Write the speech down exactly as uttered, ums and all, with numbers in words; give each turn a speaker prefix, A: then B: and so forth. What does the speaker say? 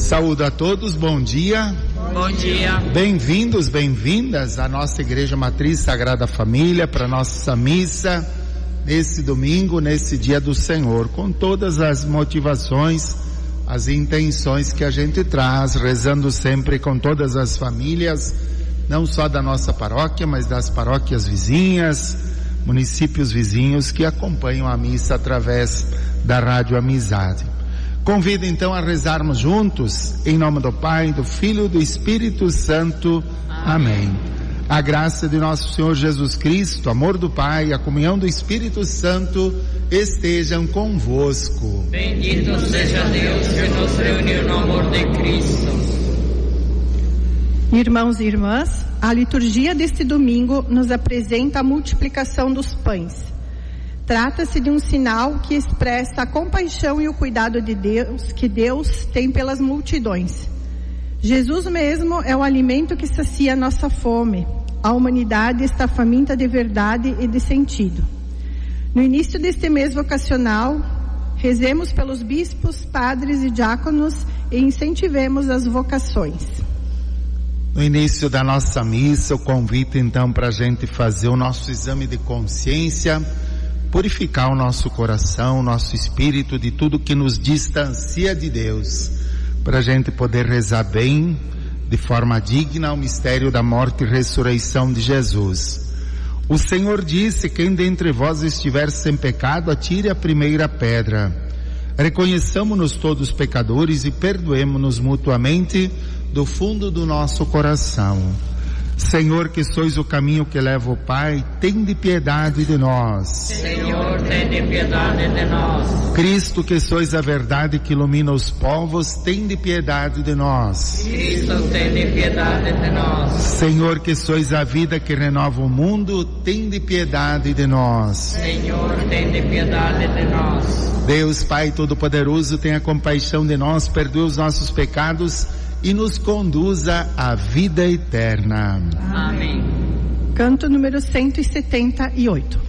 A: Saúdo a todos, bom dia.
B: Bom dia.
A: Bem-vindos, bem-vindas à nossa Igreja Matriz Sagrada Família, para nossa missa nesse domingo, nesse dia do Senhor, com todas as motivações, as intenções que a gente traz, rezando sempre com todas as famílias, não só da nossa paróquia, mas das paróquias vizinhas, municípios vizinhos que acompanham a missa através da Rádio Amizade. Convido então a rezarmos juntos, em nome do Pai, do Filho e do Espírito Santo. Amém. Amém. A graça de nosso Senhor Jesus Cristo, amor do Pai, a comunhão do Espírito Santo estejam convosco.
B: Bendito seja Deus que nos reuniu no amor de Cristo.
C: Irmãos e irmãs, a liturgia deste domingo nos apresenta a multiplicação dos pães. Trata-se de um sinal que expressa a compaixão e o cuidado de Deus, que Deus tem pelas multidões. Jesus mesmo é o alimento que sacia a nossa fome. A humanidade está faminta de verdade e de sentido. No início deste mês vocacional, rezemos pelos bispos, padres e diáconos e incentivemos as vocações.
A: No início da nossa missa, eu convido então para a gente fazer o nosso exame de consciência, purificar o nosso coração, o nosso espírito de tudo que nos distancia de Deus, para a gente poder rezar bem, de forma digna, o mistério da morte e ressurreição de Jesus. O Senhor disse: quem dentre vós estiver sem pecado, atire a primeira pedra. Reconheçamos-nos todos pecadores e perdoemo-nos mutuamente do fundo do nosso coração. Senhor, que sois o caminho que leva ao Pai, tende piedade de nós.
B: Senhor, tende piedade de nós.
A: Cristo, que sois a verdade que ilumina os povos, tende piedade de nós.
B: Cristo, tende piedade de nós.
A: Senhor, que sois a vida que renova o mundo, tende piedade de nós.
B: Senhor, tende piedade de nós.
A: Deus Pai Todo-Poderoso, tenha compaixão de nós, perdoe os nossos pecados e nos conduza à vida eterna.
B: Amém.
C: Canto número cento e setenta e oito.